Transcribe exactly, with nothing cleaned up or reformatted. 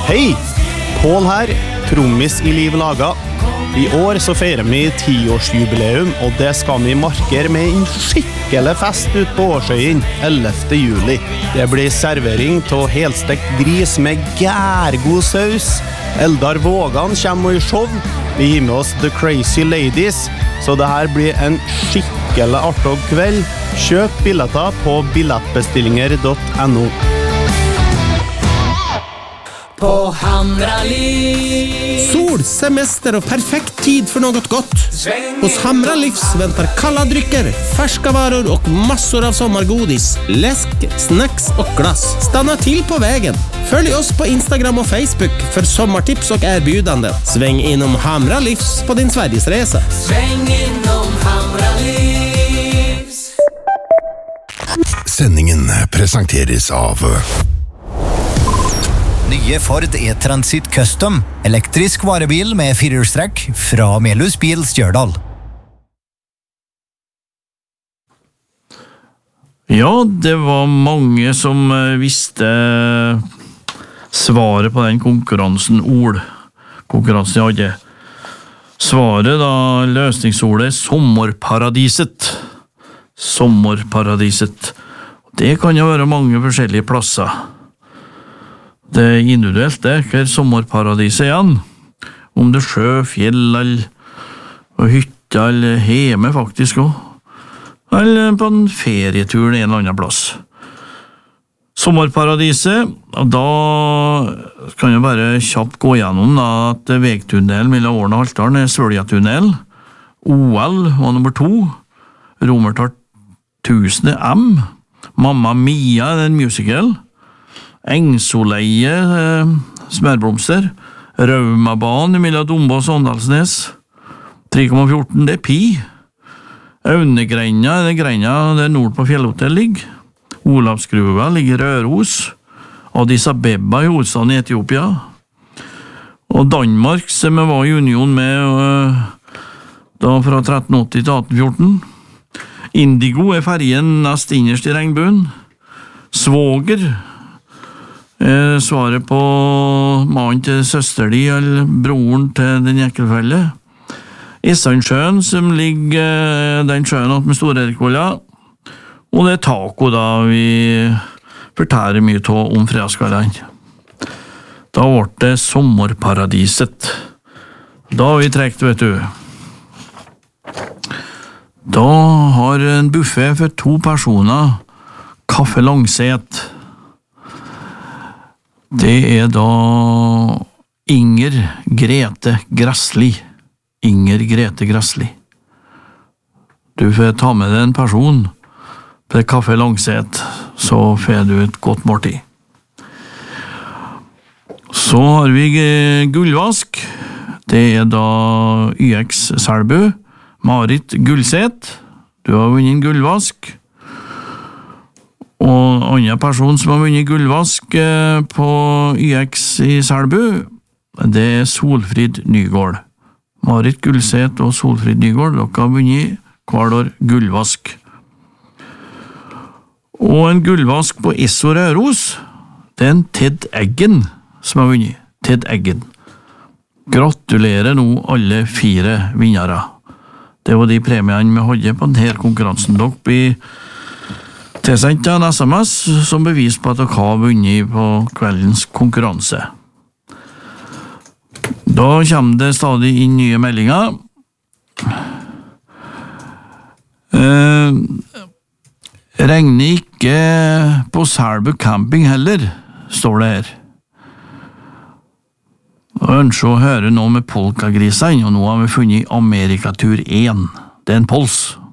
Hei! Pål her, trommis i Liv Laga. I år så feirer vi tiårsjubileum, og det skal vi markere med en skikkelig fest ut på Årsøyen ellevte juli. Det blir servering til helstekt gris med gærgod saus. Eldar Vågan kommer i show. Vi gir med oss The Crazy Ladies, så det her blir en skikkelig artig kveld. Kjøp billetter på billettbestillinger punktum no. På Hamra Livs Sol, semester og perfekt tid for något gott. Hos Hamra Livs väntar kalla drycker, färska varor och massor av sommargodis, läsk, snacks och glass. Stanna till på vägen. Följ oss på Instagram och Facebook för sommartips och erbjudanden. Sväng inom Hamra Livs på din Sverigesresa. Sväng inom Hamra Livs. Sendingen presenteres av Nye Ford E-Transit Custom, elektrisk varebil med firehjulstrekk fra Melhus Bil Stjørdal. Ja, det var mange som visste svaret på den konkurransen, ord. Konkurransen jeg hadde. Svaret da, løsningsordet Sommerparadiset. Sommerparadiset. Det kan jo være mange forskjellige plasser. Det er individuelt det, hva er sommerparadiset igjen? Om det er sjø, fjell, eller hytte, eller hjemme faktisk også. Eller på en ferietur en eller annen plass. Sommerparadiset, da kan jeg bare kjapt gå gjennom da, at vegtunnelen mellom Årene og Haltdalen er Søljetunnel. O L var nummer to. Romertall tusen M. Mamma Mia er en musical. Engsoleie, eh, smørblomster, Raumabanen mellom Dombås og Åndalsnes, tre komma fjorten, det er Pi, Aunegreina, det er Greina, det er nord på Fjellhotell ligger, Olavsgrua ligger Røros, Addis Abeba i hovedstaden i Etiopia, og Danmark, som vi var i union med uh, da fra tretten åtti til atten fjorten, Indigo er fergen nest innerst i regnbuen, Svoger, Eh, svaret på mannen til søster di, eller broren til den ekkelfelle. Issandsjøen, som ligger den sjøen opp med Store-Erikvolla. Og det er taco da vi fortærer mye av om fredagskveldene. Da ble det sommerparadiset. Da har vi trekt, vet du. Da har en buffet for to personer kaffe langset. Det er da Inger Grete Gressli. Inger Grete Gressli. Du får ta med deg en person på kaffe langset, så får du et godt måltid. Så har vi gullvask. Det er da Y X Selbu. Marit Gullset. Du har vunnet en gullvask. Og andre person som har vunnet gullvask på Y X i Selbu, det er Solfrid Nygård. Marit Gullset og Solfrid Nygård, dere har vunnet hver år gullvask. Og en gullvask på Esso Røros, det er en Ted Eggen som har vunnet. Ted Eggen. Gratulerer nå alle fire vinnere. Det var de premiene vi hadde på denne konkurransen. Dere blir tilsendt en S M S som bevis på at dere har vunnet på kveldens konkurranse. Da kommer det stadig inn nye meldinger. Eh, regner ikke på Selbu camping heller, står det her. Jeg ønsker å høre noe med polkagrisene, og nå har vi funnet Amerikatur én. Det er en pols.